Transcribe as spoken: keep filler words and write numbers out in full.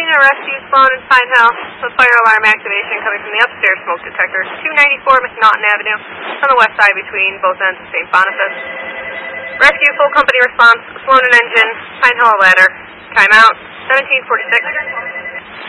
Reporting a rescue spawn in Pine Hill with fire alarm activation coming from the upstairs smoke detector, two ninety-four McNaughton Avenue, on the west side between both ends of Saint Boniface. Rescue full company response, Sloan and engine, Pine Hill ladder. Timeout, seventeen forty-six.